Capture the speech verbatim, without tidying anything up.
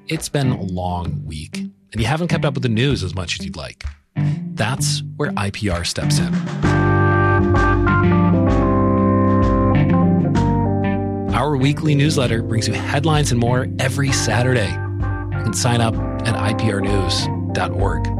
it's been a long week and you haven't kept up with the news as much as you'd like. That's where I P R steps in. Our weekly newsletter brings you headlines and more every Saturday. You can sign up at I P R news dot org.